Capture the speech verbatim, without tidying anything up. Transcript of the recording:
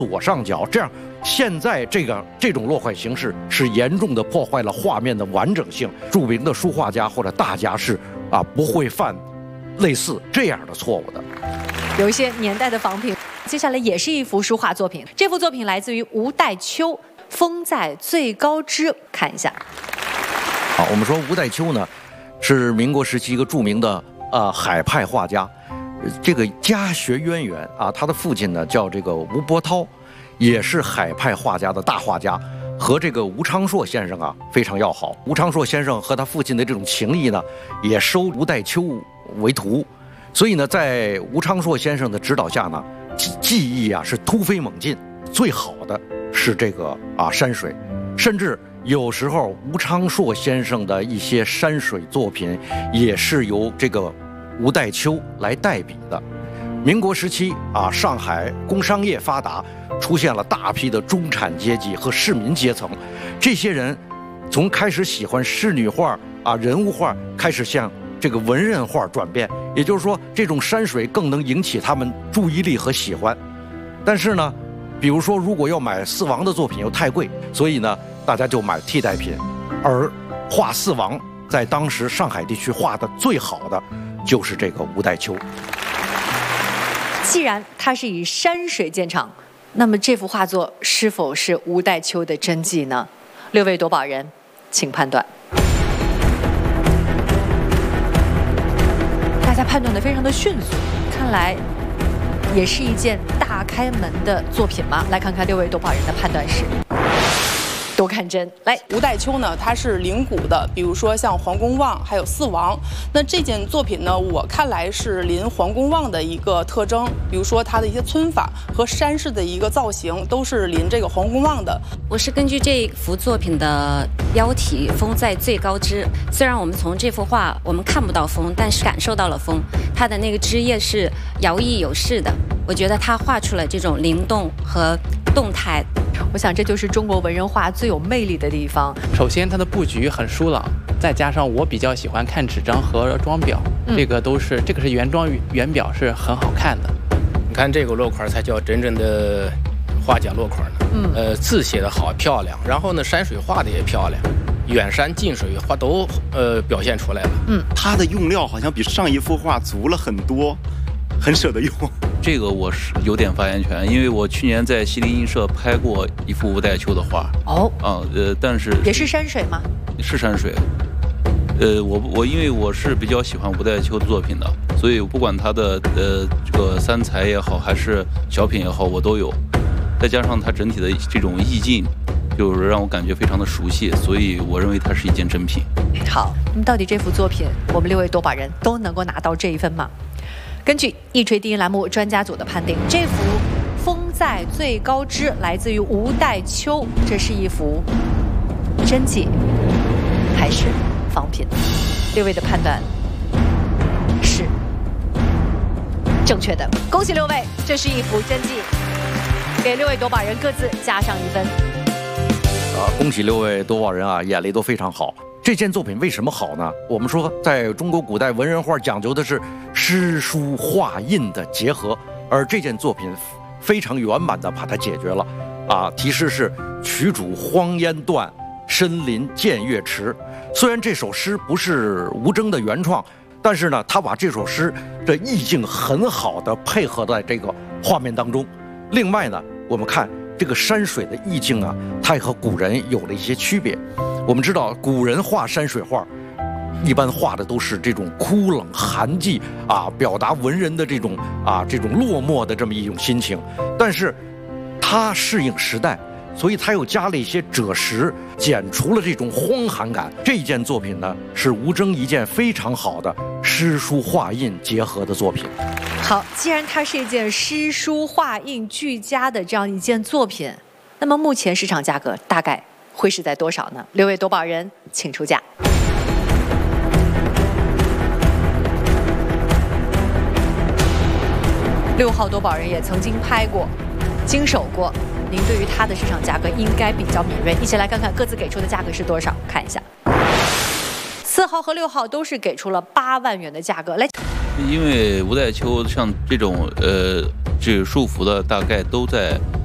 左上角，这样现在这个这种落绘形式是严重的破坏了画面的完整性。著名的书画家或者大家是啊不会犯类似这样的错误的。 有一些年代的仿品，接下来也是一幅书画作品。这幅作品来自于吴代丘，《风在最高枝》，看一下。 好，我们说吴代丘呢，是民国时期一个著名的呃海派画家。这个家学渊源啊，他的父亲呢叫这个吴伯涛，也是海派画家的大画家，和这个吴昌硕先生啊非常要好。吴昌硕先生和他父亲的这种情谊呢，也收吴代丘为徒，所以呢，在吴昌硕先生的指导下呢，技技艺啊是突飞猛进。最好的是这个啊山水，甚至有时候吴昌硕先生的一些山水作品也是由这个吴代丘来代笔的。民国时期啊，上海工商业发达，出现了大批的中产阶级和市民阶层。这些人从开始喜欢仕女画啊、人物画，开始向这个文人画转变。也就是说，这种山水更能引起他们注意力和喜欢。但是呢，比如说，如果要买四王的作品又太贵，所以呢，大家就买替代品。而画四王在当时上海地区画的最好的就是这个吴代丘。 既然它是以山水见长，那么这幅画作是否是吴代丘的真迹呢？六位夺宝人，请判断。大家判断得非常的迅速，看来也是一件大开门的作品吗？来看看六位夺宝人的判断是。都看真来， 吴代丘呢，它是临古的，比如说像黄公望，还有四王。那这件作品呢，我看来是临黄公望的一个特征，比如说它的一些皴法和山势的一个造型，都是临这个黄公望的。 我是根据这幅作品的标题“风在最高枝”，虽然我们从这幅画我们看不到风，但是感受到了风，它的那个枝叶是摇曳有势的。我觉得它画出了这种灵动和动态。 我想这就是中国文人画最有魅力的地方。 首先它的布局很疏朗，再加上我比较喜欢看纸张和装裱，嗯、这个都是这个是原装原表是很好看的。 你看这个落款才叫真正的画家落款呢。嗯，呃，字写得好漂亮，然后呢山水画的也漂亮，远山近水画都呃表现出来了。 嗯，它的用料好像比上一幅画足了很多，很舍得用。 这个我是有点发言权，因为我去年在西泠印社拍过一幅吴代丘的画。哦，啊，呃，但是也是山水吗？ 是山水。呃，我我因为我是比较喜欢吴代丘的作品的，所以不管他的呃这个三才也好，还是小品也好，我都有。再加上它整体的这种意境，就是让我感觉非常的熟悉，所以我认为它是一件真品。 好，那么到底这幅作品，我们六位夺宝人都能够拿到这一分吗？根据一锤定音栏目专家组的判定，这幅《风在最高枝》来自于吴代丘，这是一幅真迹还是仿品？六位的判断是正确的，恭喜六位，这是一幅真迹，给六位夺宝人各自加上一分。 啊，恭喜六位夺宝人啊，眼力都非常好。这件作品为什么好呢？我们说，在中国古代文人画讲究的是诗书画印的结合，而这件作品非常圆满地把它解决了。啊，题诗是“曲主荒烟断，深林见月迟”。虽然这首诗不是吴征的原创，但是呢，他把这首诗的意境很好地配合在这个画面当中。另外呢，我们看这个山水的意境啊，它也和古人有了一些区别。我们知道，古人画山水画，一般画的都是这种枯冷寒寂啊，表达文人的这种啊这种落寞的这么一种心情。但是，它适应时代，所以它又加了一些赭石，减除了这种荒寒感。这一件作品呢，是吴征一件非常好的诗书画印结合的作品。 好，既然它是一件诗书画印俱佳的这样一件作品，那么目前市场价格大概会是在多少呢？六位夺宝人，请出价。六号夺宝人也曾经拍过、经手过，您对于它的市场价格应该比较敏锐。一起来看看各自给出的价格是多少，看一下。四号和六号都是给出了八万元的价格，来。 因为吴代丘像这种呃，这个束缚的大概都在